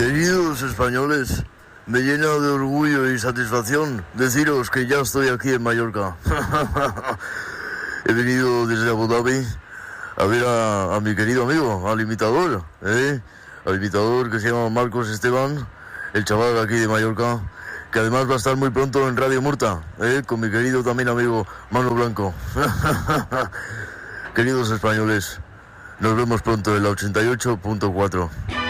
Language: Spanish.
Queridos españoles, me llena de orgullo y satisfacción deciros que ya estoy aquí en Mallorca. He venido desde Abu Dhabi a ver a mi querido amigo, al imitador, al imitador que se llama Marcos Esteban, el chaval aquí de Mallorca, que además va a estar muy pronto en Radio Murta, con mi querido también amigo Manu Blanco. Queridos españoles, nos vemos pronto en la 88.4.